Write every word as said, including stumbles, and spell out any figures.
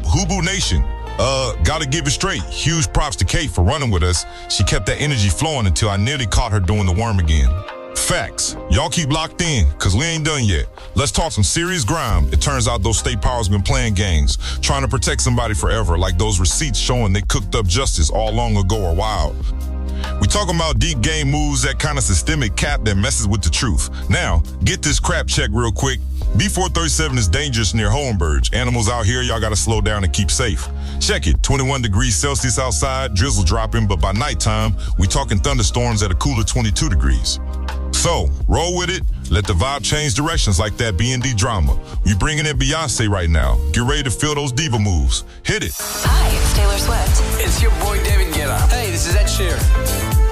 Hubu Nation, uh, gotta give it straight. Huge props to Kate for running with us. She kept that energy flowing until I nearly caught her doing the worm again. Facts. Y'all keep locked in, cause we ain't done yet. Let's talk some serious grime. It turns out those state powers been playing games, trying to protect somebody forever, like those receipts showing they cooked up justice all long ago are wild. We talking about deep game moves, that kind of systemic cap that messes with the truth. Now, get this crap check real quick. B four thirty-seven is dangerous near Hohenberg. Animals out here, y'all gotta slow down and keep safe. Check it, twenty-one degrees Celsius outside, drizzle dropping, but by nighttime, we talking thunderstorms at a cooler twenty-two degrees. So, roll with it, let the vibe change directions like that B and D drama. We bringing in Beyonce right now. Get ready to feel those diva moves. Hit it. Hi, it's Taylor Swift. It's your boy David Guetta. Hey, this is Ed Sheeran.